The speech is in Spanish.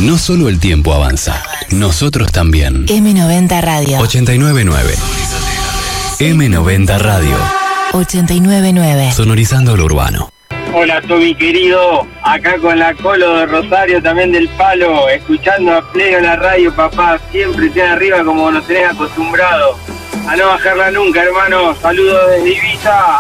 No solo el tiempo avanza, nosotros también. M90 Radio. 899. M90 Radio. 899. Sonorizando lo urbano. Hola Tommy querido, acá con la Colo de Rosario, también del Palo, escuchando a pleno la radio, papá, siempre ten arriba como nos tenés acostumbrado. A no bajarla nunca, hermano. Saludos desde Ibiza.